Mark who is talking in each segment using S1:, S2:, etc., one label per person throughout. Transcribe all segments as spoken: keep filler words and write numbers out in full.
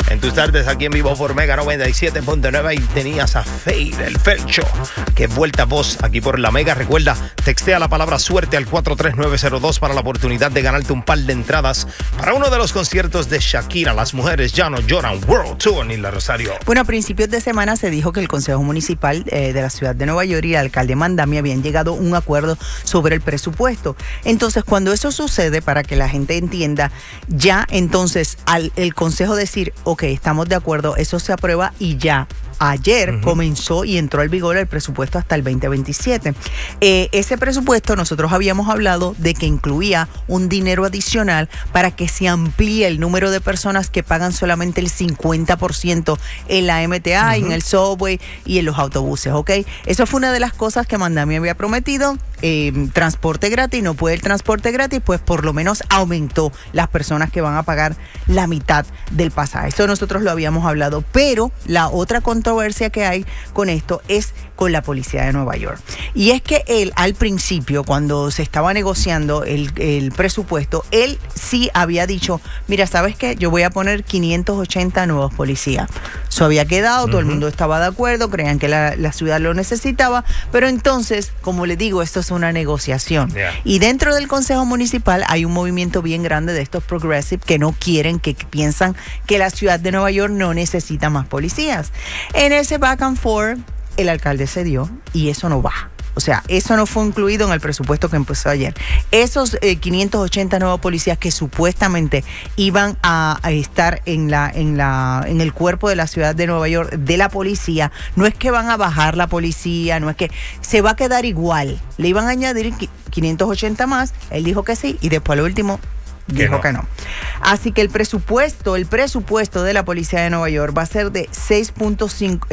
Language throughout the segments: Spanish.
S1: En tus tardes aquí en vivo por Mega noventa y siete punto nueve y tenías a Fade, el Felcho, que vuelta voz aquí por la Mega. Recuerda, textea la palabra suerte al cuatro tres nueve cero dos para la oportunidad de ganarte un par de entradas para uno de los conciertos de Shakira. Las mujeres ya no lloran World Tour, Nilda Rosario.
S2: Bueno, a principios de semana se dijo que el Consejo Municipal eh, de la ciudad de Nueva York y el alcalde Mandami habían llegado a un acuerdo sobre el presupuesto. Entonces, cuando eso sucede, para que la gente entienda, ya entonces al el Consejo decir, ok, estamos de acuerdo, eso se aprueba y ya. Ayer uh-huh. comenzó y entró al vigor el presupuesto hasta el veinte veintisiete. Eh, ese presupuesto nosotros habíamos hablado de que incluía un dinero adicional para que se amplíe el número de personas que pagan solamente el cincuenta por ciento en la M T A, uh-huh. en el subway y en los autobuses, ¿ok? Eso fue una de las cosas que Mandami había prometido. Eh, transporte gratis, no puede el transporte gratis, pues por lo menos aumentó las personas que van a pagar la mitad del pasaje. Esto nosotros lo habíamos hablado, pero la otra controversia que hay con esto es con la policía de Nueva York. Y es que él, al principio, cuando se estaba negociando el, el presupuesto, él sí había dicho, mira, ¿sabes qué? Yo voy a poner quinientos ochenta nuevos policías. Eso había quedado, uh-huh. todo el mundo estaba de acuerdo, creían que la, la ciudad lo necesitaba, pero entonces, como les digo, esto es una negociación. Yeah. Y dentro del Consejo Municipal hay un movimiento bien grande de estos progressive que no quieren, que piensan que la ciudad de Nueva York no necesita más policías. En ese back and forth, el alcalde cedió y eso no va. O sea, eso no fue incluido en el presupuesto que empezó ayer. Esos eh, quinientos ochenta nuevos policías que supuestamente iban a, a estar en la, en la, en el cuerpo de la ciudad de Nueva York, de la policía, no es que van a bajar la policía, no es que se va a quedar igual. Le iban a añadir quinientos ochenta más, él dijo que sí, y después al último dijo que no. que no. Así que el presupuesto, el presupuesto de la policía de Nueva York va a ser de seis punto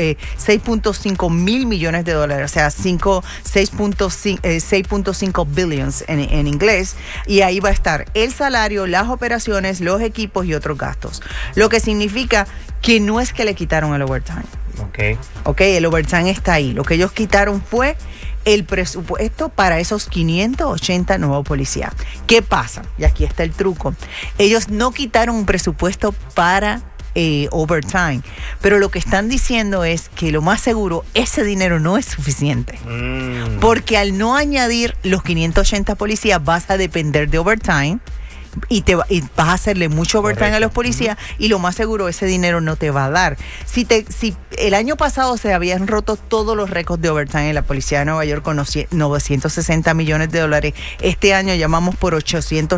S2: cinco mil millones de dólares, o sea, seis punto cinco billions en, en inglés, y ahí va a estar el salario, las operaciones, los equipos y otros gastos. Lo que significa que no es que le quitaron el overtime.
S1: Ok.
S2: Ok, el overtime está ahí. Lo que ellos quitaron fue el presupuesto para esos quinientos ochenta nuevos policías. ¿Qué pasa? Y aquí está el truco. Ellos no quitaron un presupuesto para eh, overtime, pero lo que están diciendo es que lo más seguro, ese dinero no es suficiente. Mm. Porque al no añadir los quinientos ochenta policías, vas a depender de overtime. Y, te, y vas a hacerle mucho overtime Correcto. a los policías y lo más seguro ese dinero no te va a dar. Si te si el año pasado se habían roto todos los récords de overtime en la policía de Nueva York con novecientos sesenta millones de dólares, este año llamamos por ochocientos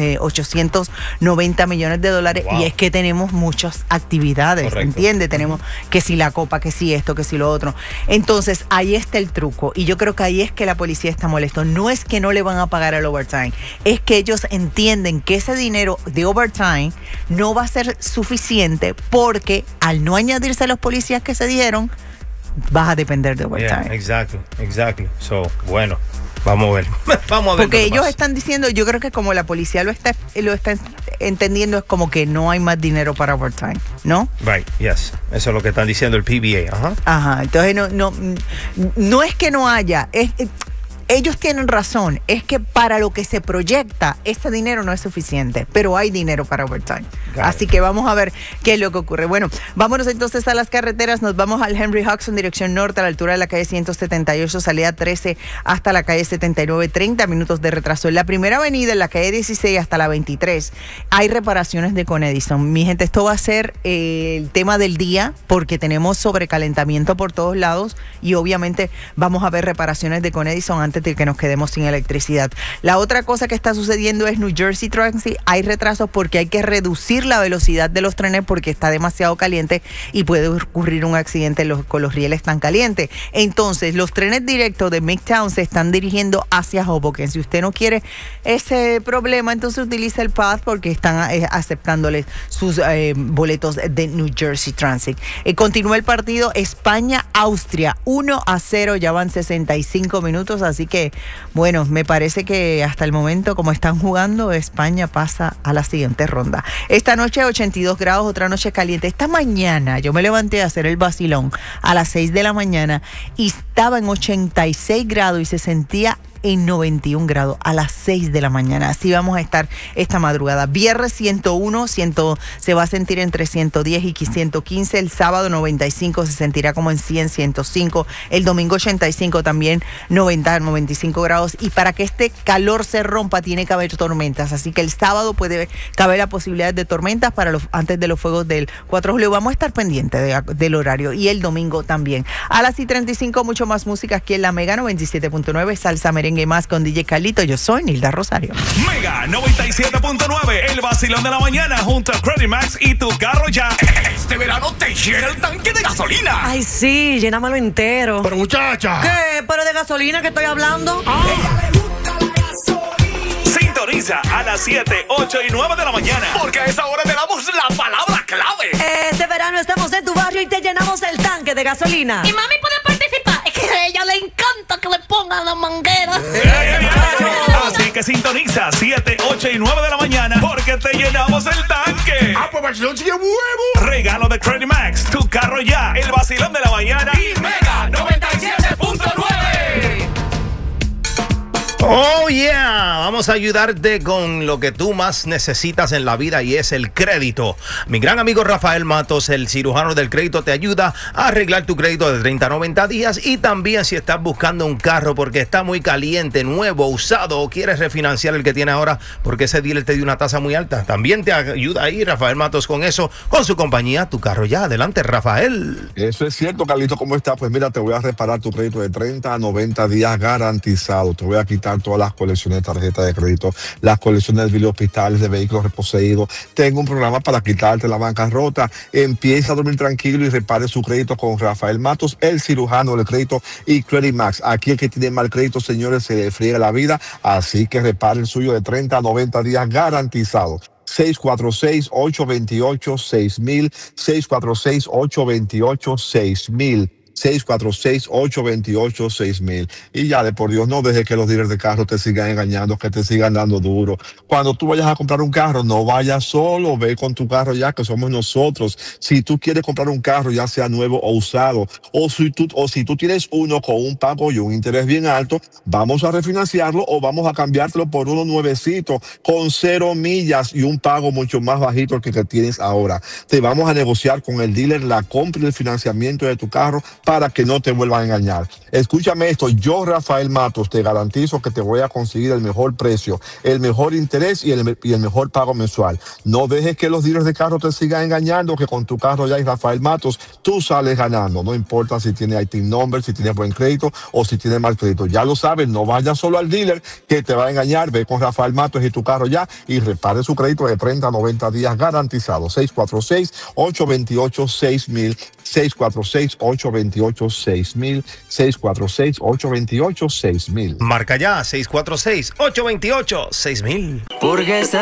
S2: noventa millones de dólares. Wow. Y es que tenemos muchas actividades, ¿entiendes? Tenemos que si la copa, que si esto, que si lo otro. Entonces ahí está el truco y yo creo que ahí es que la policía está molesto. No es que no le van a pagar el overtime, es que ellos entienden que ese dinero de overtime no va a ser suficiente porque al no añadirse a los policías que se dieron, vas a depender de overtime.
S1: Yeah, exacto, exacto. So, bueno, vamos a ver. Vamos a ver.
S2: Porque ellos están diciendo, yo creo que como la policía lo está, lo está entendiendo, es como que no hay más dinero para overtime, ¿no?
S1: Right, yes. Eso es lo que están diciendo el P B A. Ajá.
S2: Ajá. Entonces no, no, no es que no haya, es... Ellos tienen razón, es que para lo que se proyecta, ese dinero no es suficiente, pero hay dinero para overtime. Así que vamos a ver qué es lo que ocurre. Bueno, vámonos entonces a las carreteras, nos vamos al Henry Hudson, dirección norte, a la altura de la calle ciento setenta y ocho, salida trece hasta la calle setenta y nueve, treinta minutos de retraso. En la primera avenida, en la calle dieciséis hasta la veintitrés, hay reparaciones de Con Edison. Mi gente, esto va a ser eh, el tema del día, porque tenemos sobrecalentamiento por todos lados y obviamente vamos a ver reparaciones de Con Edison antes de que nos quedemos sin electricidad. La otra cosa que está sucediendo es New Jersey Transit. Hay retrasos porque hay que reducir la velocidad de los trenes porque está demasiado caliente y puede ocurrir un accidente los, con los rieles tan calientes. Entonces, los trenes directos de Midtown se están dirigiendo hacia Hoboken. Si usted no quiere ese problema, entonces utilice el Path porque están eh, aceptándoles sus eh, boletos de New Jersey Transit. Eh, continúa el partido España-Austria, uno a cero, ya van sesenta y cinco minutos, así que, bueno, me parece que hasta el momento, como están jugando, España pasa a la siguiente ronda. Esta noche ochenta y dos grados, otra noche caliente. Esta mañana yo me levanté a hacer el vacilón a las seis de la mañana y estaba en ochenta y seis grados y se sentía en noventa y un grados a las seis de la mañana. Así vamos a estar esta madrugada. Viernes ciento uno, cien, se va a sentir entre ciento diez y ciento quince. El sábado noventa y cinco se sentirá como en cien, ciento cinco. El domingo ochenta y cinco también, noventa, noventa y cinco grados. Y para que este calor se rompa tiene que haber tormentas. Así que el sábado puede caber la posibilidad de tormentas para los, antes de los fuegos del cuatro de julio. Vamos a estar pendientes de, del horario. Y el domingo también. A las y treinta y cinco, mucho más música aquí en la Mega noventa y siete punto nueve. Salsa, merengue más con D J Carlito. Yo soy Nilda Rosario.
S3: Mega noventa y siete punto nueve. El vacilón de la mañana junto a Credit Max y tu carro ya. Este verano te llena el tanque de gasolina.
S4: Ay, sí, llénamelo entero.
S3: Pero muchacha.
S4: ¿Qué? ¿Pero de gasolina que estoy hablando?
S3: Ah. Sintoniza a las siete, ocho y nueve de la mañana. Porque a esa hora te damos la palabra clave.
S4: Este verano estamos en tu barrio y te llenamos el tanque de gasolina.
S5: Y mami puede participar. Es que a ella le encanta que le pongan la manguera.
S3: Así que sintoniza siete, ocho y nueve de la mañana porque te llenamos el tanque. Ah, pues vacilón sigue huevo. Regalo de Credit Max, tu carro ya, el vacilón de la mañana y Mega noventa y siete punto nueve.
S1: Oh yeah, vamos a ayudarte con lo que tú más necesitas en la vida y es el crédito. Mi gran amigo Rafael Matos, el cirujano del crédito, te ayuda a arreglar tu crédito de treinta a noventa días y también si estás buscando un carro porque está muy caliente, nuevo, usado o quieres refinanciar el que tiene ahora porque ese dealer te dio una tasa muy alta. También te ayuda ahí Rafael Matos con eso, con su compañía, Tu Carro Ya. Adelante, Rafael.
S6: Eso es cierto, Carlito, ¿cómo estás? Pues mira, te voy a reparar tu crédito de treinta a noventa días garantizado. Te voy a quitar todas las colecciones de tarjetas de crédito, las colecciones de biles hospitales, de vehículos reposeídos. Tengo un programa para quitarte la bancarrota. Empieza a dormir tranquilo y repare su crédito con Rafael Matos, el cirujano del crédito y Credit Max. Aquí el que tiene mal crédito, señores, se le friega la vida, así que repare el suyo de treinta a noventa días garantizado. seis cuatro seis, ocho dos ocho, seis mil, seis cuatro seis, ocho dos ocho, seis mil. seis cuatro seis, ocho dos ocho, seis mil. Y ya de por Dios, no dejes que los dealers de carro te sigan engañando, que te sigan dando duro. Cuando tú vayas a comprar un carro, no vayas solo, ve con tu carro ya, que somos nosotros. Si tú quieres comprar un carro, ya sea nuevo o usado, o si tú, o si tú tienes uno con un pago y un interés bien alto, vamos a refinanciarlo o vamos a cambiártelo por uno nuevecito, con cero millas y un pago mucho más bajito que, que tienes ahora. Te vamos a negociar con el dealer la compra y el financiamiento de tu carro para que no te vuelvan a engañar. Escúchame esto, yo Rafael Matos te garantizo que te voy a conseguir el mejor precio, el mejor interés y el, y el mejor pago mensual. No dejes que los dealers de carro te sigan engañando, que con tu carro ya y Rafael Matos tú sales ganando. No importa si tiene I T number, si tiene buen crédito o si tiene mal crédito. Ya lo sabes, no vayas solo al dealer que te va a engañar. Ve con Rafael Matos y tu carro ya y repare su crédito de treinta a noventa días garantizado. seis cuatro seis, ocho dos ocho, seis mil, seis cuatro seis, ocho dos ocho, seis mil, seis cuatro seis, ocho dos ocho, seis mil.
S1: Marca ya, seis cuatro seis, ocho dos ocho, seis mil.
S7: Porque